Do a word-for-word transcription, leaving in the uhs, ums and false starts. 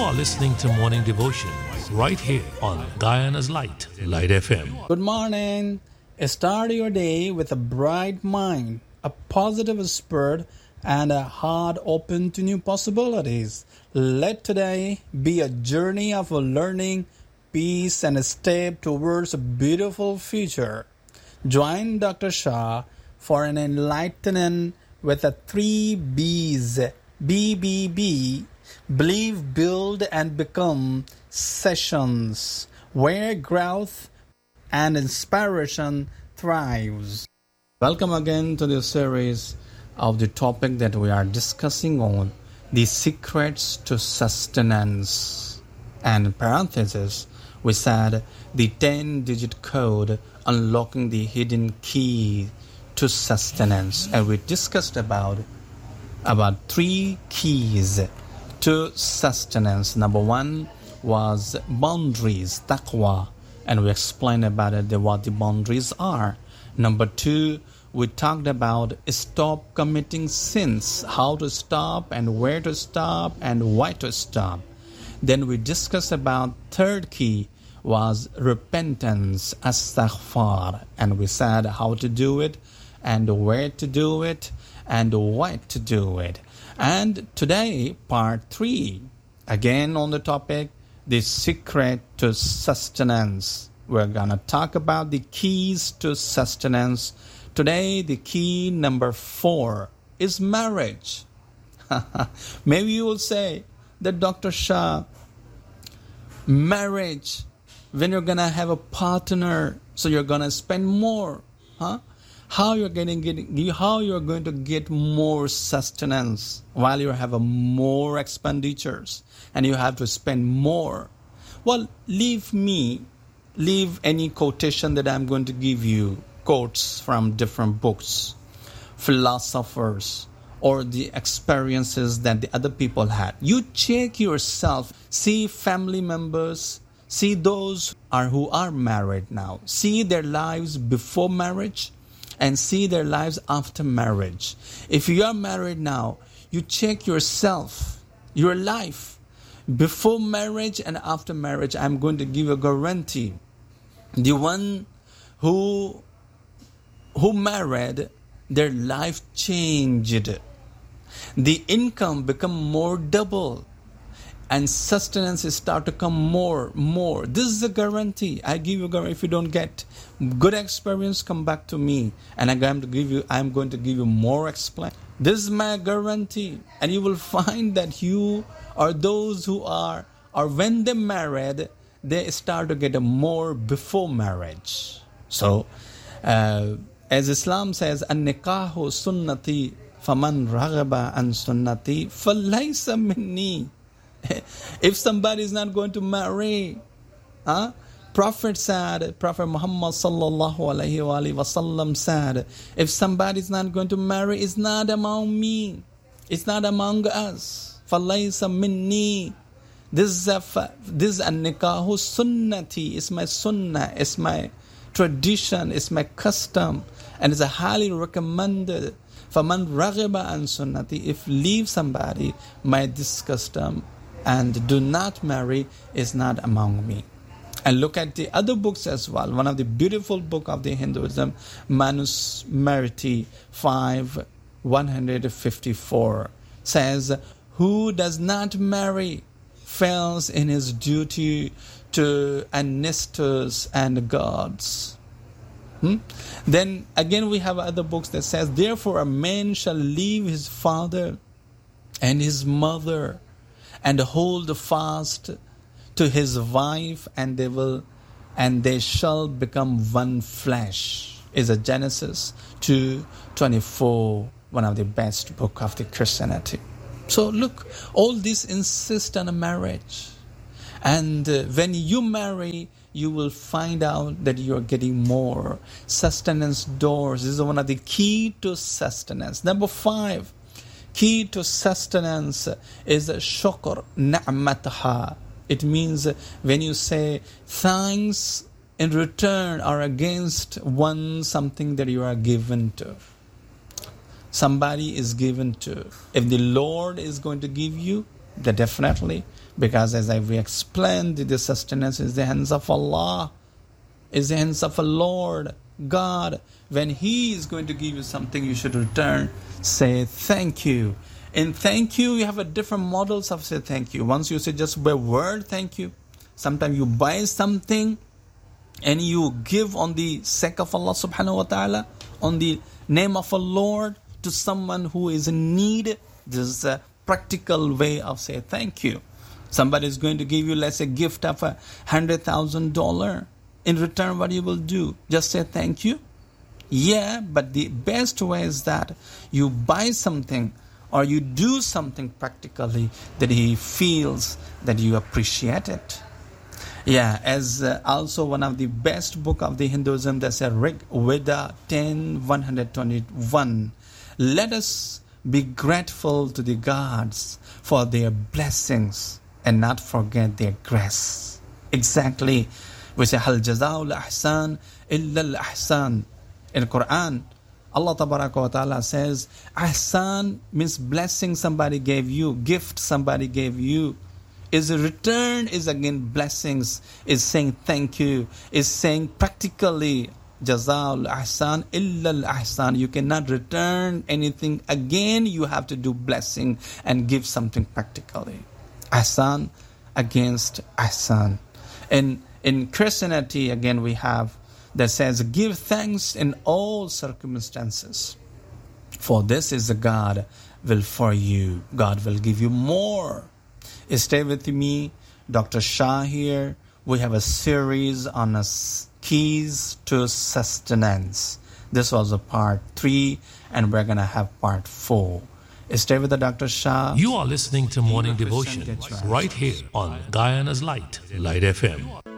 are listening to Morning Devotion right here on Guyana's Light, Light F M. Good morning. Start your day with a bright mind, a positive spirit, and a heart open to new possibilities. Let today be a journey of learning, peace, and a step towards a beautiful future. Join Doctor Shah for an enlightening with the three B's. B B B. Believe, build, and become sessions where growth and inspiration thrives. Welcome again to the series of the topic that we are discussing on the secrets to sustenance. And in parenthesis, we said the ten-digit code unlocking the hidden key to sustenance. And we discussed about, about three keys to sustenance. Number one was boundaries, taqwa, and we explained about it, what the boundaries are. Number two, we talked about stop committing sins, how to stop and where to stop and why to stop. Then we discussed about third key was repentance, astaghfar, and we said how to do it and where to do it and why to do it. And today, part three, again on the topic, the secret to sustenance. We're going to talk about the keys to sustenance. Today, the key number four is marriage. Maybe you will say that Doctor Shah, marriage, when you're going to have a partner, so you're going to spend more, huh? How you're getting, getting how you're going to get more sustenance while you have a more expenditures and you have to spend more. Well, leave me, leave any quotation that I'm going to give you, quotes from different books, philosophers, or the experiences that the other people had. You check yourself, see family members, see those are who are married now, see their lives before marriage, and see their lives after marriage. If you are married now, you check yourself, your life before marriage and after marriage. I'm going to give a guarantee. The one who who married, their life changed. The income become more double. And sustenance start to come more, more. This is a guarantee. I give you a guarantee. If you don't get good experience, come back to me, and I'm going to give you. I'm going to give you more explain. This is my guarantee, and you will find that you are those who are, or when they married, they start to get a more before marriage. So, uh, as Islam says, "An-nikahu sunnati, faman raghaba an sunnati, falaysa minni." If somebody is not going to marry, huh? Prophet said, Prophet Muhammad sallallahu alaihi wa alihi wasallam said, if somebody is not going to marry, it's not among me, it's not among us. Falaysa minni. This is a this is a nikahu sunnati. It's my sunnah. It's my tradition. It's my custom, and it's a highly recommended. Faman raghiba an sunnati. If leave somebody my this custom and do not marry, is not among me. And look at the other books as well. One of the beautiful book of the Hinduism, Manusmriti five, one hundred fifty-four, says, who does not marry fails in his duty to ancestors and gods. Hmm? Then again we have other books that says, therefore a man shall leave his father and his mother and hold fast to his wife, and they will, and they shall become one flesh. Is a Genesis two twenty-four, one of the best book of the Christianity. So look, all this insist on a marriage, and uh, when you marry, you will find out that you are getting more sustenance doors. This is one of the key to sustenance. Number five. Key to sustenance is shukr na'mataha. It means when you say thanks in return or against one something that you are given to. Somebody is given to. If the Lord is going to give you, That definitely, because as I we explained, the sustenance is the hands of Allah, is the hands of a Lord God. When He is going to give you something, you should return, say thank you. In thank you, you have a different models of say thank you. Once you say just by word thank you. Sometimes you buy something and you give on the sake of Allah subhanahu wa ta'ala, on the name of a Lord, to someone who is in need. This is a practical way of say thank you. Somebody is going to give you, let's say, a gift of a hundred thousand dollar. In return, what you will do? Just say thank you? Yeah, but the best way is that you buy something or you do something practically that he feels that you appreciate it. Yeah, as uh, also one of the best book of the Hinduism, that's a Rig Veda ten one twenty-one. Let us be grateful to the gods for their blessings and not forget their grace. Exactly. We say, Hal jazaa'ul ahsan illa al-ahsan. In Quran, Allah Tabaraka wa Ta'ala says, ahsan means blessing somebody gave you, gift somebody gave you. Is a return, is again blessings, is saying thank you, is saying practically, jazaa'ul ahsan illa al-ahsan. You cannot return anything again, you have to do blessing and give something practically. Ahsan against ahsan. And in Christianity, again, we have that says, give thanks in all circumstances, for this is the God will for you. God will give you more. Stay with me, Doctor Shah here. We have a series on a keys to sustenance. This was a part three, and we're going to have part four. Stay with the Doctor Shah. You are listening to Morning Devotion right here on Guyana's Light, Light F M.